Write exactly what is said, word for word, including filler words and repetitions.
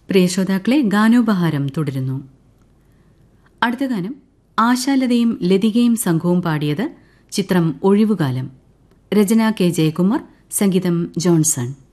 പ്രിയ ശ്രോതാക്കളെ, ഗാനോപഹാരം തുടരുന്നു. അടുത്ത ഗാനം ആശാലതയും ലതികയും സംഘവും പാടിയത്. ചിത്രം ഒഴിവുകാലം. രചന കെ ജയകുമാർ, സംഗീതം ജോൺസൺ.